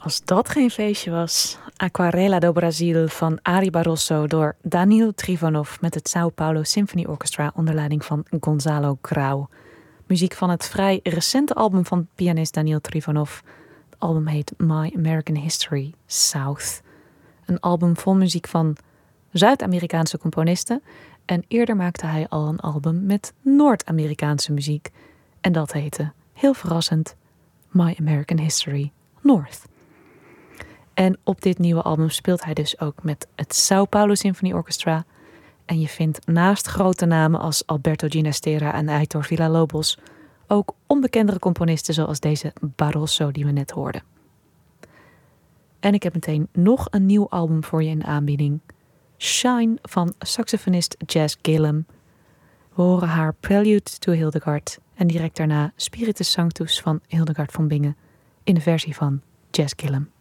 Als dat geen feestje was. Aquarela do Brasil van Ari Barroso door Daniel Trifonov met het São Paulo Symphony Orchestra onder leiding van Gonzalo Grau. Muziek van het vrij recente album van pianist Daniel Trifonov. Het album heet My American History South. Een album vol muziek van Zuid-Amerikaanse componisten en eerder maakte hij al een album met Noord-Amerikaanse muziek. En dat heette, heel verrassend, My American History North. En op dit nieuwe album speelt hij dus ook met het São Paulo Symphony Orchestra. En je vindt naast grote namen als Alberto Ginastera en Heitor Villa-Lobos ook onbekendere componisten zoals deze Barroso die we net hoorden. En ik heb meteen nog een nieuw album voor je in de aanbieding. Shine van saxofonist Jazz Gillum. We horen haar Prelude to Hildegard en direct daarna Spiritus Sanctus van Hildegard von Bingen in de versie van Jazz Gillum.